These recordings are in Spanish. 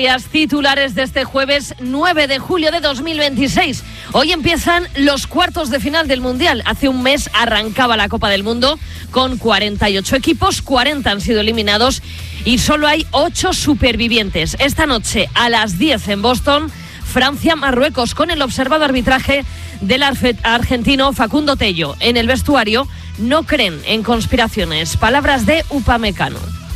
Titulares de este jueves 9 de julio de 2026. Hoy empiezan los cuartos de final del Mundial. Hace un mes arrancaba la Copa del Mundo con 48 equipos, 40 han sido eliminados y solo hay 8 supervivientes. Esta noche a las 10 en Boston, Francia-Marruecos, con el observado arbitraje del argentino Facundo Tello. En el vestuario no creen en conspiraciones. Palabras de Upamecano.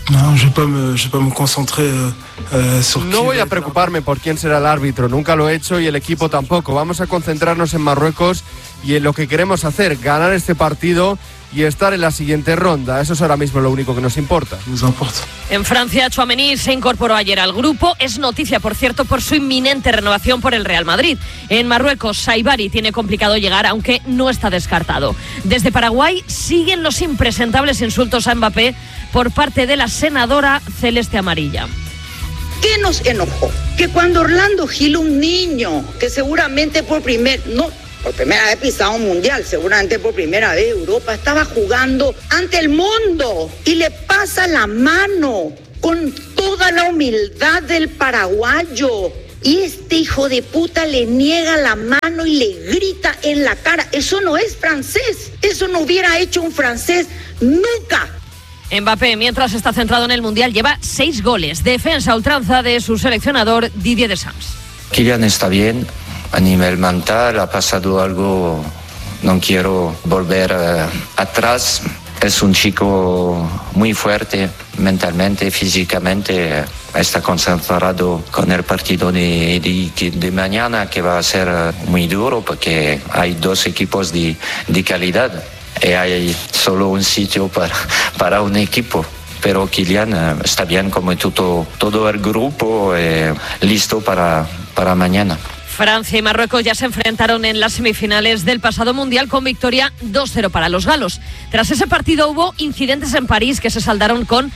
No voy a preocuparme por quién será el árbitro, nunca lo he hecho y el equipo tampoco. Vamos a concentrarnos en Marruecos y en lo que queremos hacer, ganar este partido y estar en la siguiente ronda. Eso es ahora mismo lo único que nos importa. En Francia, Tchouaméni se incorporó ayer al grupo. Es noticia, por cierto, por su inminente renovación por el Real Madrid. En Marruecos, Saibari tiene complicado llegar, aunque no está descartado. Desde Paraguay siguen los impresentables insultos a Mbappé por parte de la senadora celeste amarilla. ¿Qué nos enojó? Que cuando Orlando Gil, un niño que seguramente por primera vez pisaba un mundial, seguramente por primera vez Europa, estaba jugando ante el mundo y le pasa la mano con toda la humildad del paraguayo. Y este hijo de puta le niega la mano y le grita en la cara. Eso no es francés. Eso no hubiera hecho un francés nunca. Mbappé, mientras está centrado en el Mundial, lleva 6 goles. Defensa a ultranza de su seleccionador Didier Deschamps. Kylian está bien. A nivel mental ha pasado algo, no quiero volver atrás. Es un chico muy fuerte mentalmente, físicamente. Está concentrado con el partido de mañana, que va a ser muy duro porque hay 2 equipos de calidad y hay solo un sitio para un equipo. Pero Kylian está bien como todo el grupo, listo para mañana. Francia y Marruecos ya se enfrentaron en las semifinales del pasado Mundial con victoria 2-0 para los galos. Tras ese partido hubo incidentes en París que se saldaron con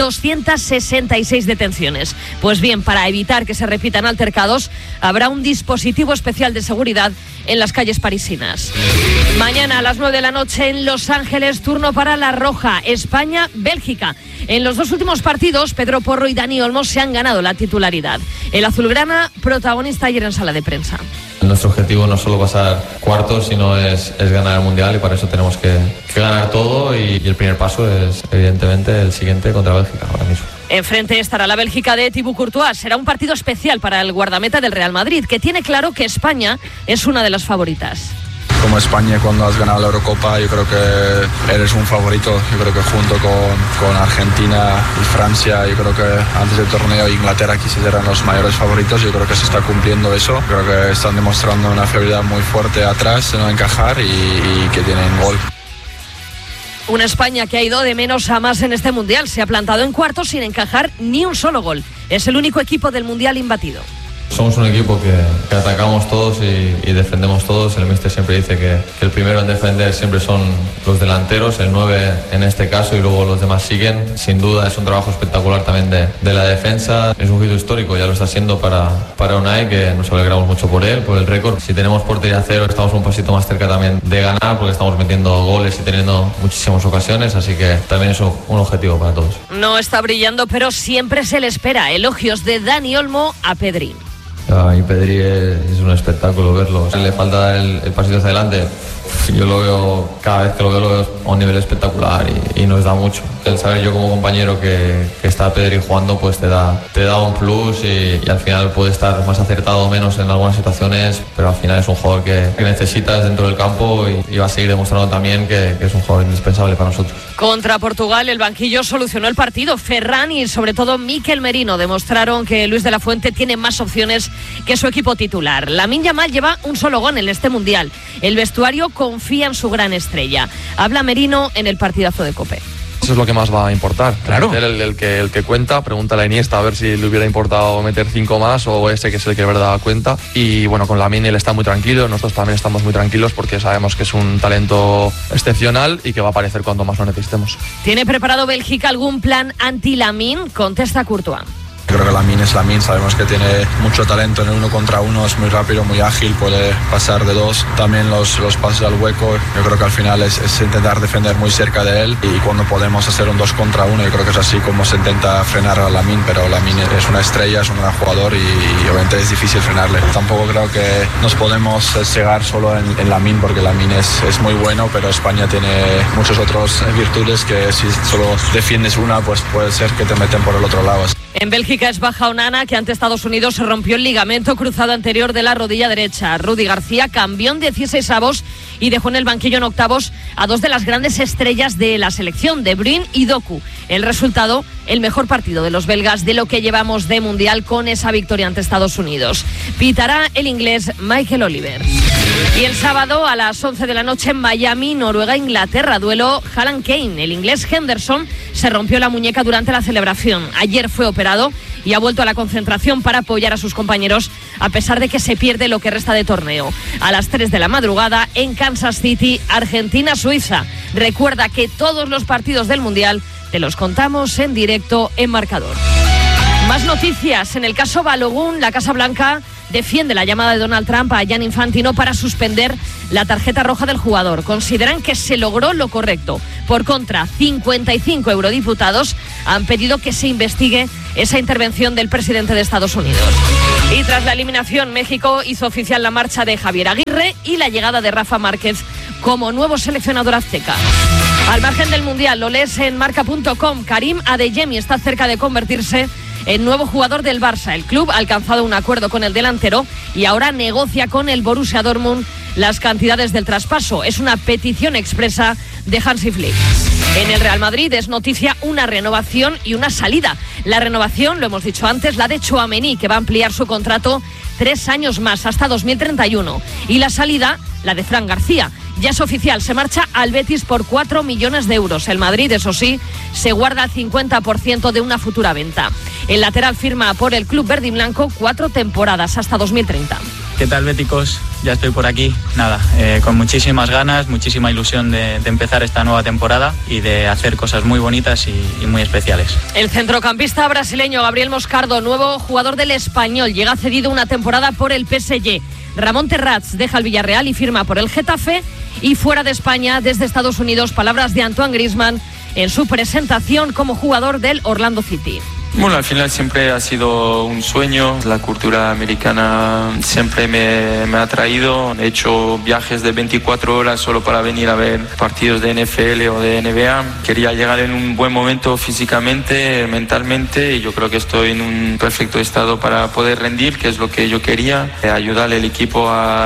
266 detenciones. Pues bien, para evitar que se repitan altercados, habrá un dispositivo especial de seguridad en las calles parisinas. Mañana a las 9 de la noche en Los Ángeles, turno para la Roja, España-Bélgica. En los 2 últimos partidos, Pedro Porro y Dani Olmo se han ganado la titularidad. El azulgrana, protagonista ayer en sala de prensa. Nuestro objetivo no es solo pasar cuartos, sino es ganar el Mundial, y para eso tenemos que ganar todo, y el primer paso es evidentemente el siguiente contra Bélgica ahora mismo. Enfrente estará la Bélgica de Thibaut Courtois. Será un partido especial para el guardameta del Real Madrid, que tiene claro que España es una de las favoritas. Como España, cuando has ganado la Eurocopa, yo creo que eres un favorito. Yo creo que junto con Argentina y Francia, yo creo que antes del torneo Inglaterra quizás eran los mayores favoritos. Yo creo que se está cumpliendo eso. Creo que están demostrando una fiabilidad muy fuerte atrás, de no encajar, y que tienen gol. Una España que ha ido de menos a más en este Mundial. Se ha plantado en cuartos sin encajar ni un solo gol. Es el único equipo del Mundial imbatido. Somos un equipo que atacamos todos y defendemos todos. El míster siempre dice que el primero en defender siempre son los delanteros, el 9 en este caso, y luego los demás siguen. Sin duda es un trabajo espectacular también de la defensa. Es un hito histórico, ya lo está siendo para Unai, que nos alegramos mucho por él, por el récord. Si tenemos portería cero, estamos un pasito más cerca también de ganar, porque estamos metiendo goles y teniendo muchísimas ocasiones, así que también es un objetivo para todos. No está brillando, pero siempre se le espera. Elogios de Dani Olmo a Pedri. Y Pedri es un espectáculo verlo. Le falta el pasito hacia adelante. Yo lo veo, cada vez que lo veo a un nivel espectacular y nos da mucho. El saber yo como compañero que está Pedri jugando, pues te da un plus, y al final puede estar más acertado o menos en algunas situaciones, pero al final es un jugador que necesitas dentro del campo, y va a seguir demostrando también que es un jugador indispensable para nosotros. Contra Portugal, el banquillo solucionó el partido. Ferran y sobre todo Mikel Merino demostraron que Luis de la Fuente tiene más opciones que su equipo titular. Lamine Yamal lleva un solo gol en este Mundial. El vestuario confía en su gran estrella. Habla Merino en el partidazo de COPE. Eso es lo que más va a importar. Claro. El que cuenta, pregúntale a Iniesta a ver si le hubiera importado meter 5 más, o ese que es el que de verdad cuenta. Y bueno, con Lamine él está muy tranquilo, nosotros también estamos muy tranquilos, porque sabemos que es un talento excepcional y que va a aparecer cuanto más lo necesitemos. ¿Tiene preparado Bélgica algún plan anti-Lamine? Contesta Courtois. Creo que Lamine es Lamine, sabemos que tiene mucho talento en el 1 contra 1, es muy rápido, muy ágil, puede pasar de 2. También los pases al hueco, yo creo que al final es intentar defender muy cerca de él y cuando podemos hacer un 2 contra 1, yo creo que es así como se intenta frenar a Lamine, pero Lamine es una estrella, es un gran jugador y obviamente es difícil frenarle. Tampoco creo que nos podemos cegar solo en Lamine porque Lamine es muy bueno, pero España tiene muchas otras virtudes que si solo defiendes una, pues puede ser que te meten por el otro lado. En Bélgica es baja Onana, que ante Estados Unidos se rompió el ligamento cruzado anterior de la rodilla derecha. Rudy García cambió en 16avos y dejó en el banquillo en octavos a dos de las grandes estrellas de la selección, De Bruyne y Doku. El resultado, el mejor partido de los belgas de lo que llevamos de Mundial con esa victoria ante Estados Unidos. Pitará el inglés Michael Oliver. Y el sábado a las 11 de la noche en Miami, Noruega-Inglaterra, duelo Haaland-Kane. El inglés Henderson se rompió la muñeca durante la celebración. Ayer fue operado y ha vuelto a la concentración para apoyar a sus compañeros a pesar de que se pierde lo que resta de torneo. A las 3 de la madrugada en Kansas City, Argentina-Suiza. Recuerda que todos los partidos del Mundial te los contamos en directo en Marcador. Más noticias. En el caso Balogun, la Casa Blanca defiende la llamada de Donald Trump a Gianni Infantino para suspender la tarjeta roja del jugador. Consideran que se logró lo correcto. Por contra, 55 eurodiputados han pedido que se investigue esa intervención del presidente de Estados Unidos. Y tras la eliminación, México hizo oficial la marcha de Javier Aguirre y la llegada de Rafa Márquez como nuevo seleccionador azteca. Al margen del Mundial, lo lees en marca.com. Karim Adeyemi está cerca de convertirse en nuevo jugador del Barça. El club ha alcanzado un acuerdo con el delantero y ahora negocia con el Borussia Dortmund las cantidades del traspaso. Es una petición expresa de Hansi Flick. En el Real Madrid es noticia una renovación y una salida. La renovación, lo hemos dicho antes, la de Tchouaméni, que va a ampliar su contrato 3 años más, hasta 2031. Y la salida, la de Fran García. Ya es oficial, se marcha al Betis por 4 millones de euros. El Madrid, eso sí, se guarda el 50% de una futura venta. El lateral firma por el club verde y blanco 4 temporadas, hasta 2030. ¿Qué tal, béticos? Ya estoy por aquí. Nada, con muchísimas ganas, muchísima ilusión de empezar esta nueva temporada y de hacer cosas muy bonitas y muy especiales. El centrocampista brasileño Gabriel Moscardo, nuevo jugador del Español, llega cedido una temporada por el PSG. Ramón Terrats deja el Villarreal y firma por el Getafe. Y fuera de España, desde Estados Unidos, palabras de Antoine Griezmann en su presentación como jugador del Orlando City. Bueno, al final siempre ha sido un sueño. La cultura americana siempre me ha atraído. He hecho viajes de 24 horas solo para venir a ver partidos de NFL o de NBA. Quería llegar en un buen momento físicamente, mentalmente, y yo creo que estoy en un perfecto estado para poder rendir, que es lo que yo quería. Ayudarle al equipo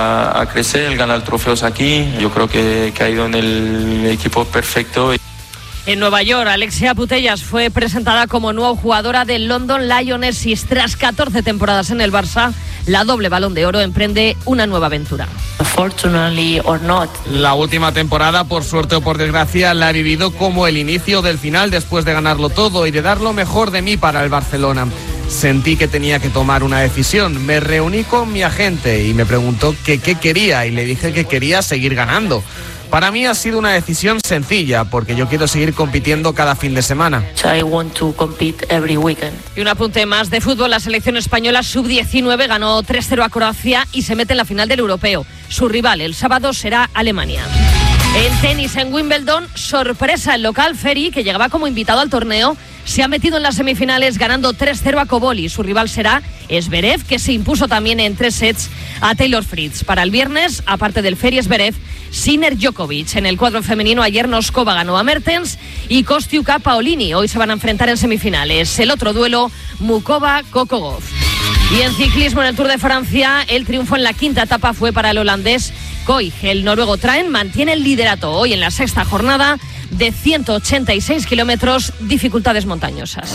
a crecer, ganar trofeos aquí. Yo creo que ha ido en el equipo perfecto. En Nueva York, Alexia Putellas fue presentada como nueva jugadora del London Lionesses. Tras 14 temporadas en el Barça, la doble Balón de Oro emprende una nueva aventura. Fortunately or not. La última temporada, por suerte o por desgracia, la he vivido como el inicio del final después de ganarlo todo y de dar lo mejor de mí para el Barcelona. Sentí que tenía que tomar una decisión. Me reuní con mi agente y me preguntó qué quería y le dije que quería seguir ganando. Para mí ha sido una decisión sencilla, porque yo quiero seguir compitiendo cada fin de semana. I want to compete every weekend. Y un apunte más de fútbol, la selección española sub-19 ganó 3-0 a Croacia y se mete en la final del europeo. Su rival el sábado será Alemania. En tenis, en Wimbledon, sorpresa, el local Ferry, que llegaba como invitado al torneo, se ha metido en las semifinales ganando 3-0 a Koboli. Su rival será Zverev, que se impuso también en 3 sets a Taylor Fritz. Para el viernes, aparte del Ferry Zverev, Sinner Djokovic. En el cuadro femenino, ayer Noskova ganó a Mertens y Kostiuka Paolini. Hoy se van a enfrentar en semifinales. El otro duelo, Mukova-Kokogov. Y en ciclismo, en el Tour de Francia, el triunfo en la quinta etapa fue para el holandés Koig. El noruego Traen mantiene el liderato hoy en la sexta jornada de 186 kilómetros, dificultades montañosas.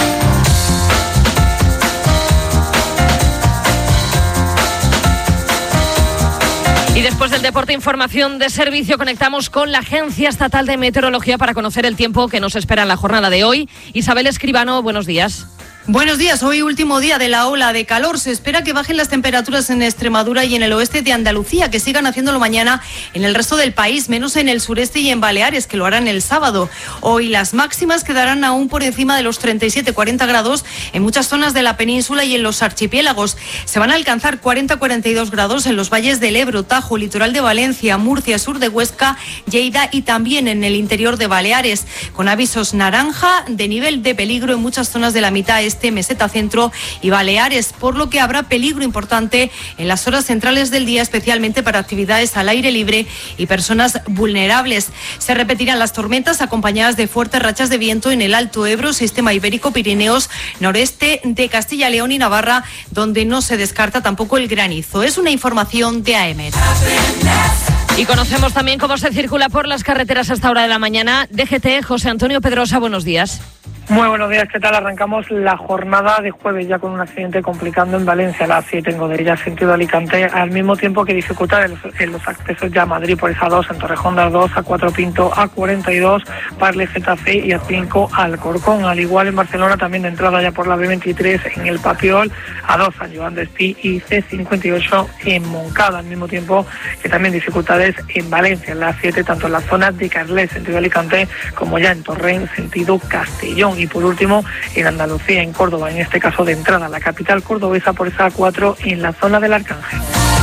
Y después del deporte, información de servicio, conectamos con la Agencia Estatal de Meteorología para conocer el tiempo que nos espera en la jornada de hoy. Isabel Escribano, buenos días. Buenos días. Hoy último día de la ola de calor. Se espera que bajen las temperaturas en Extremadura y en el oeste de Andalucía, que sigan haciéndolo mañana en el resto del país, menos en el sureste y en Baleares, que lo harán el sábado. Hoy las máximas quedarán aún por encima de los 37-40 grados en muchas zonas de la península y en los archipiélagos. Se van a alcanzar 40-42 grados en los valles del Ebro, Tajo, litoral de Valencia, Murcia, sur de Huesca, Lleida y también en el interior de Baleares, con avisos naranja de nivel de peligro en muchas zonas de la mitad meseta centro y Baleares, por lo que habrá peligro importante en las horas centrales del día, especialmente para actividades al aire libre y personas vulnerables. Se repetirán las tormentas acompañadas de fuertes rachas de viento en el Alto Ebro, sistema ibérico, Pirineos, noreste de Castilla, León y Navarra, donde no se descarta tampoco el granizo. Es una información de AEMET. Y conocemos también cómo se circula por las carreteras a esta hora de la mañana. DGT, José Antonio Pedrosa, buenos días. Muy buenos días, ¿qué tal? Arrancamos la jornada de jueves ya con un accidente complicando en Valencia, la A7 en Godella, sentido Alicante, al mismo tiempo que dificultad en los accesos ya a Madrid por esa 2, en Torrejón de Ardoz, A4 Pinto, A42, Parle, Getafe y A5 Alcorcón. Al igual en Barcelona también de entrada ya por la B23 en el Papiol, A2 San Joan Despí y C58 en Moncada, al mismo tiempo que también dificultades en Valencia, en la A7, tanto en la zona de Carlet, sentido Alicante, como ya en Torrent, sentido Castellón. Y por último, en Andalucía, en Córdoba, en este caso de entrada a la capital cordobesa por esa A4 en la zona del Arcángel.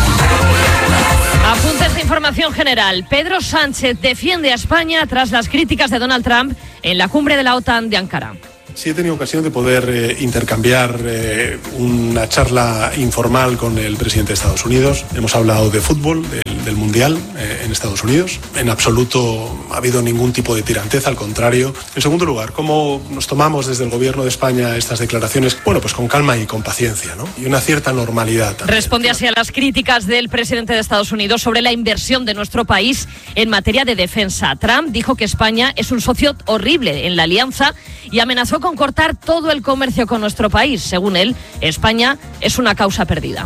Apuntes de información general. Pedro Sánchez defiende a España tras las críticas de Donald Trump en la cumbre de la OTAN de Ankara. Sí, he tenido ocasión de poder intercambiar una charla informal con el presidente de Estados Unidos. Hemos hablado de fútbol, del Mundial en Estados Unidos. En absoluto ha habido ningún tipo de tiranteza, al contrario. En segundo lugar, ¿cómo nos tomamos desde el Gobierno de España estas declaraciones? Bueno, pues con calma y con paciencia, ¿no? Y una cierta normalidad también. Responde así a las críticas del presidente de Estados Unidos sobre la inversión de nuestro país en materia de defensa. Trump dijo que España es un socio horrible en la alianza y amenazó con cortar todo el comercio con nuestro país. Según él, España es una causa perdida.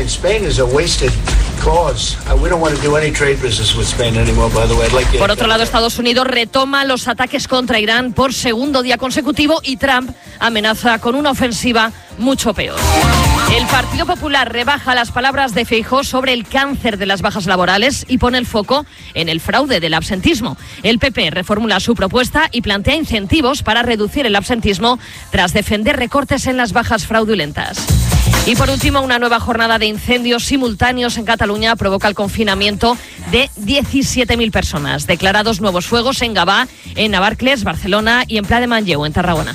Por otro lado, Estados Unidos retoma los ataques contra Irán por segundo día consecutivo y Trump amenaza con una ofensiva mucho peor. El Partido Popular rebaja las palabras de Feijóo sobre el cáncer de las bajas laborales y pone el foco en el fraude del absentismo. El PP reformula su propuesta y plantea incentivos para reducir el absentismo tras defender recortes en las bajas fraudulentas. Y por último, una nueva jornada de incendios simultáneos en Cataluña provoca el confinamiento de 17.000 personas. Declarados nuevos fuegos en Gavà, en Navarcles, Barcelona y en Pla de Manlleu, en Tarragona.